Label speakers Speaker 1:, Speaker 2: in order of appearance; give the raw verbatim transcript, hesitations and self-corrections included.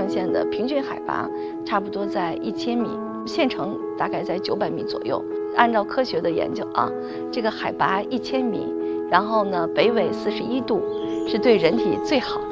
Speaker 1: 县的平均海拔差不多在一千米，县城大概在九百米左右。按照科学的研究啊，这个海拔一千米，然后呢北纬四十一度，是对人体最好的。